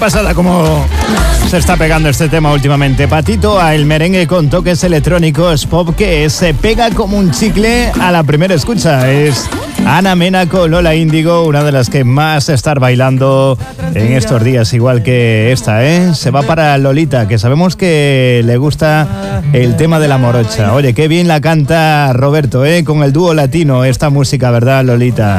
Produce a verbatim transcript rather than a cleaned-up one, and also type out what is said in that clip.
pasada cómo se está pegando este tema últimamente. Patito a el merengue con toques electrónicos pop que se pega como un chicle a la primera escucha. Es Ana Mena con Lola Índigo, una de las que más estar bailando en estos días, igual que esta, ¿eh? Se va para Lolita, que sabemos que le gusta el tema de la morocha. Oye, qué bien la canta Roberto, ¿eh? Con el dúo latino, esta música, ¿verdad, Lolita?